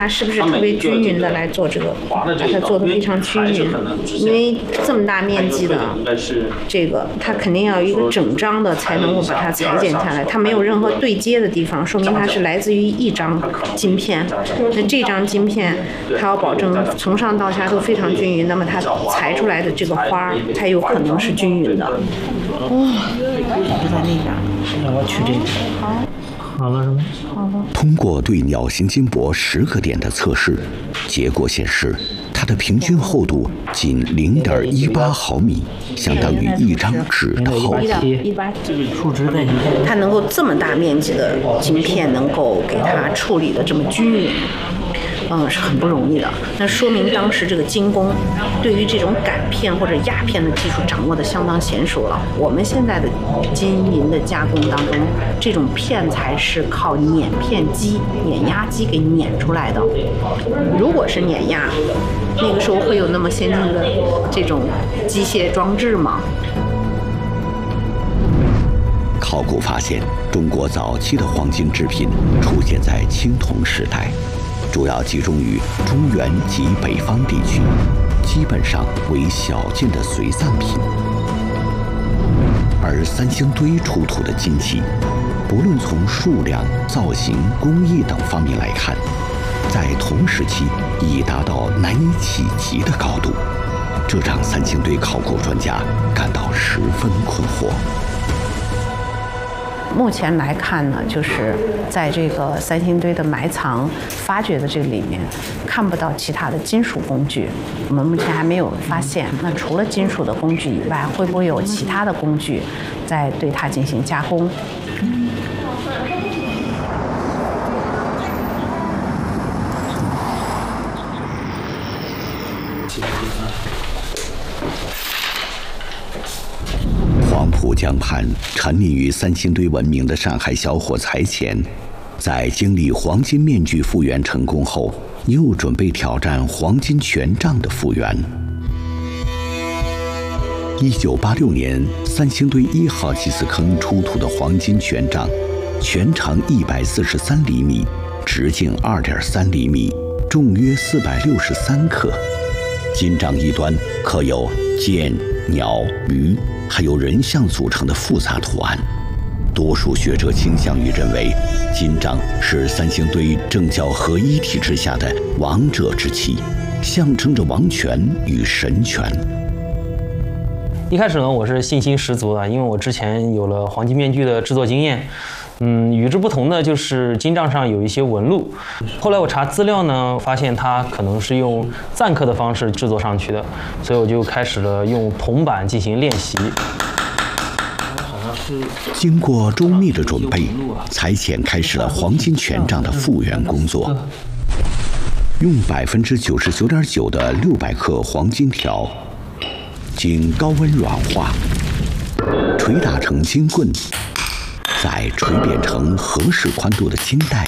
它是不是特别均匀的来做这个，把它做得非常均匀？因为这么大面积的这个，它肯定要有一个整张的才能够把它裁剪下来，它没有任何对接的地方，说明它是来自于一张晶片。那这张晶片，它要保证从上到下都非常均匀，那么它裁出来的这个花，它有可能是均匀的。就在那边，那我取这个。 好了是吗？ 好了。 通过对鸟形金箔10个点的测试，结果显示，它的平均厚度仅0.18毫米，相当于一张纸的厚度。 这个触值在它能够这么大面积的晶片能够给它处理的这么均匀。是很不容易的。那说明当时这个精工对于这种擀片或者压片的技术掌握的相当娴熟了。我们现在的金银的加工当中，这种片材是靠碾片机、碾压机给碾出来的。如果是碾压，那个时候会有那么先进的这种机械装置吗？ 考古发现，中国早期的黄金制品出现在青铜时代。主要集中于中原及北方地区，基本上为小件的随葬品。而三星堆出土的金器，不论从数量、造型、工艺等方面来看，在同时期已达到难以企及的高度，这让三星堆考古专家感到十分困惑。 目前来看呢，就是在这个三星堆的埋藏发掘的这个里面，看不到其他的金属工具，我们目前还没有发现。那除了金属的工具以外，会不会有其他的工具在对它进行加工？ 浦江畔沉溺于三星堆文明的上海小伙柴潜，在经历黄金面具复原成功后，又准备挑战黄金权杖的复原。1986年，三星堆1号祭祀坑出土的黄金权杖，全长143厘米，直径2.3厘米，重约463克。金杖一端刻有剑、鸟、鱼还有人像组成的复杂图案。多数学者倾向于认为，金杖是三星堆政教合一体制下的王者之器，象征着王权与神权。 一开始呢，我是信心十足的，因为我之前有了黄金面具的制作经验。与之不同的就是金杖上有一些纹路。后来我查资料呢，发现它可能是用錾刻的方式制作上去的，所以我就开始了用铜板进行练习。 经过周密的准备，柴潜开始了黄金权杖的复原工作。用99.9%的600克黄金条，经高温软化，捶打成金棍，再锤扁成合适宽度的金带。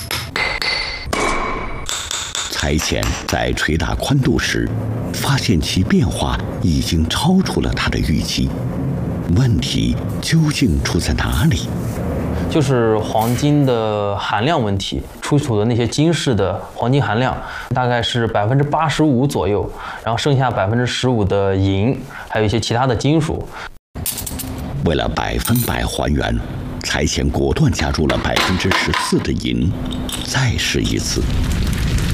柴潜在捶打宽度时，发现其变化已经超出了他的预期。问题究竟出在哪里？ 就是黄金的含量问题，出土的那些金饰的黄金含量大概是85%左右，然后剩下15%的银，还有一些其他的金属。 为了100%还原，柴潜果断加入了14%的银，再试一次。